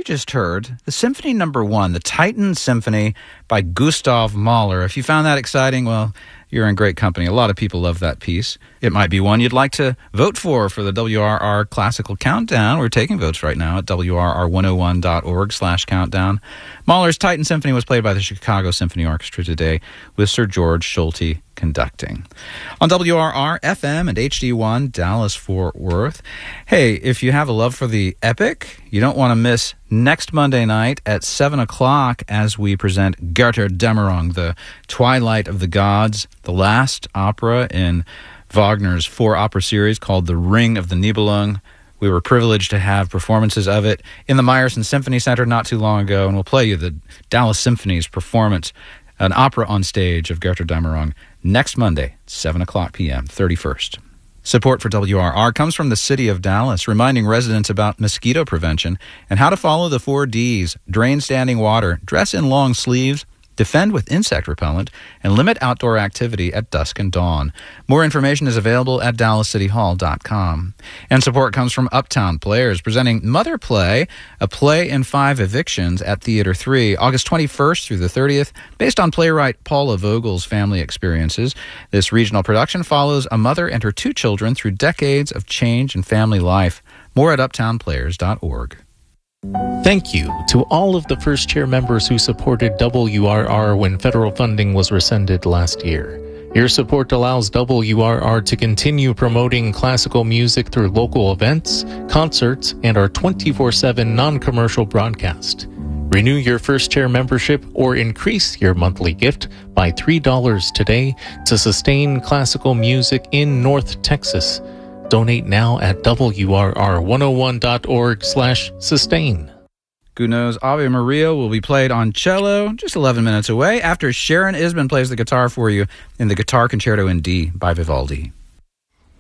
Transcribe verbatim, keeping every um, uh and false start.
just heard the Symphony Number One, the Titan Symphony by Gustav Mahler. If you found that exciting, well, you're in great company. A lot of people love that piece. It might be one you'd like to vote for for the W R R Classical Countdown. We're taking votes right now at W R R one oh one dot org slash countdown. Mahler's Titan Symphony was played by the Chicago Symphony Orchestra today with Sir George Schulte conducting. On W R R F M and H D one, Dallas-Fort Worth. Hey, if you have a love for the epic, you don't want to miss next Monday night at seven o'clock as we present Götterdämmerung, the Twilight of the Gods, the last opera in Wagner's four-opera series called The Ring of the Nibelung. We were privileged to have performances of it in the Meyerson Symphony Center not too long ago, and we'll play you the Dallas Symphony's performance, an opera on stage of Götterdämmerung, next Monday, seven o'clock p.m., thirty-first. Support for W R R comes from the City of Dallas, reminding residents about mosquito prevention and how to follow the four Ds: drain standing water, dress in long sleeves, defend with insect repellent, and limit outdoor activity at dusk and dawn. More information is available at dallas city hall dot com. And support comes from Uptown Players, presenting Mother Play, a play in five evictions at Theater three, August twenty-first through the thirtieth, based on playwright Paula Vogel's family experiences. This regional production follows a mother and her two children through decades of change in family life. More at uptown players dot org. Thank you to all of the First Chair members who supported W R R when federal funding was rescinded last year. Your support allows W R R to continue promoting classical music through local events, concerts, and our twenty-four seven non-commercial broadcast. Renew your First Chair membership or increase your monthly gift by three dollars today to sustain classical music in North Texas. Donate now at W R R one oh one dot org slash sustain. Gounod's Ave Maria will be played on cello just eleven minutes away after Sharon Isbin plays the guitar for you in the Guitar Concerto in D by Vivaldi.